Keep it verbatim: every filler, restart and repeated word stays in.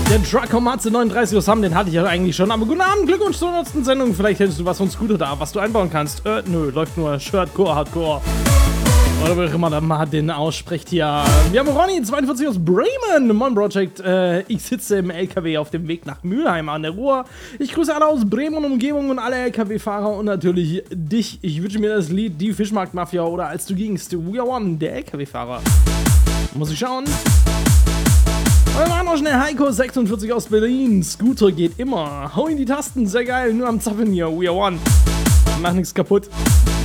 Der Dracomatze neununddreißig aus Hamm, den hatte ich ja eigentlich schon. Aber guten Abend, Glückwunsch zur hundertsten Sendung. Vielleicht hättest du was von Scooter da, was du einbauen kannst. Äh, nö, läuft nur Shirtcore, Hardcore. Oder wie auch immer man den ausspricht hier. Wir haben Ronny, zweiundvierzig aus Bremen. Moin Project. Äh, ich sitze im L K W auf dem Weg nach Mülheim an der Ruhr. Ich grüße alle aus Bremen und Umgebung und alle L K W-Fahrer und natürlich dich. Ich wünsche mir das Lied Die Fischmarktmafia oder Als du gingst. We are one, der L K W-Fahrer. Muss ich schauen. Und wir machen noch schnell Heiko, sechsundvierzig aus Berlin. Scooter geht immer. Hau in die Tasten, sehr geil. Nur am Zappen hier. We are one. Mach nichts kaputt.